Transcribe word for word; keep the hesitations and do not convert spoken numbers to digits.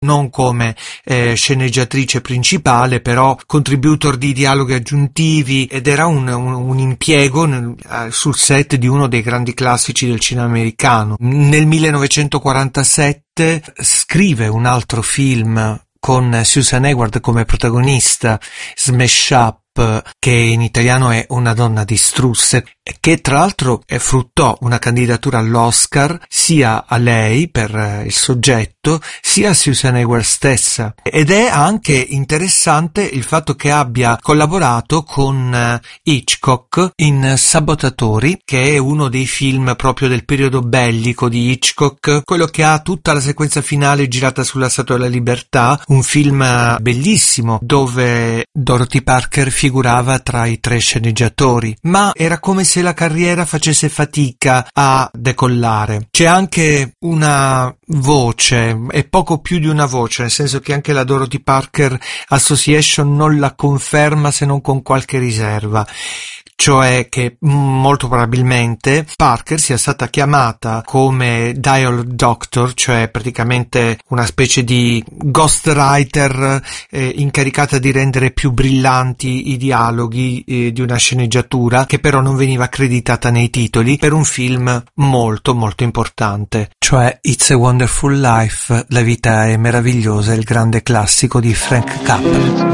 non come eh, sceneggiatrice principale, però contributor di dialoghi aggiuntivi, ed era un, un, un impiego nel, eh, sul set di uno dei grandi classici del cinema americano. Nel millenovecentoquarantasette scrive un altro film con Susan Hayward come protagonista, Smash Up, che in italiano è Una donna distrusse, che tra l'altro fruttò una candidatura all'Oscar sia a lei per il soggetto sia a Susan Hayward stessa. Ed è anche interessante il fatto che abbia collaborato con Hitchcock in Sabotatori, che è uno dei film proprio del periodo bellico di Hitchcock, quello che ha tutta la sequenza finale girata sulla Statua della Libertà, un film bellissimo dove Dorothy Parker figurava tra i tre sceneggiatori, ma era come se la carriera facesse fatica a decollare. C'è anche una voce, e poco più di una voce, nel senso che anche la Dorothy Parker Association non la conferma se non con qualche riserva, cioè che molto probabilmente Parker sia stata chiamata come dialogue doctor, cioè praticamente una specie di ghostwriter eh, incaricata di rendere più brillanti i dialoghi eh, di una sceneggiatura, che però non veniva accreditata nei titoli, per un film molto molto importante, cioè It's a Wonderful Life, La vita è meravigliosa, il grande classico di Frank Capra.